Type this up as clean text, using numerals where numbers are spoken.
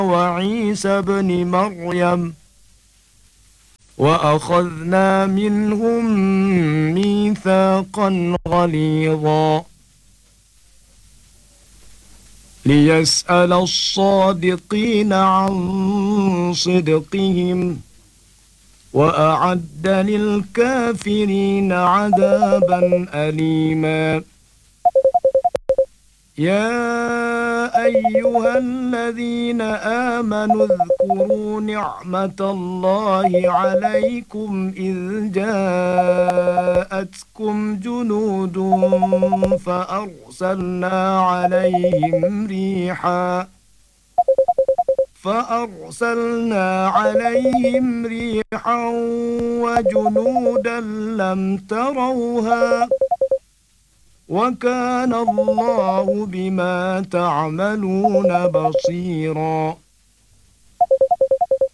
وعيسى بن مريم وأخذنا منهم ميثاقا غليظا ليسأل الصادقين عن صدقهم وأعد للكافرين عذابا أليما يا أيها الذين آمنوا اذكروا نعمة الله عليكم إذ جاءتكم جنود فأرسلنا عليهم ريحا وجنودا لم تروها وكان الله بما تعملون بصيرا